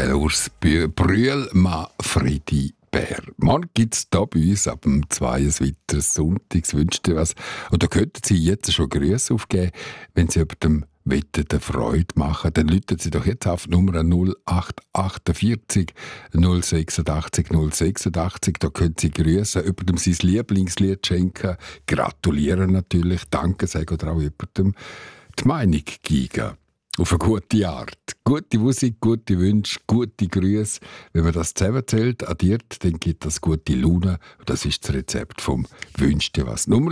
Urs Brühl, Friedi Bär. Morgen gibt es hier bei uns ab dem 2 ein weiteres Sonntags. Wünscht ihr was? Oder könnten Sie jetzt schon Grüße aufgeben, wenn Sie über dem Wetten eine Freude machen? Dann rufen Sie doch jetzt auf die Nummer 0848 086 086. Da können Sie Grüße über dem sein Lieblingslied schenken. Gratulieren natürlich. Danke sagen oder auch über dem die Meinung geben. Auf eine gute Art. Gute Musik, gute Wünsche, gute Grüße. Wenn man das zusammenzählt, addiert, dann gibt das gute Laune. Das ist das Rezept vom «Wünsch dir was». Nummer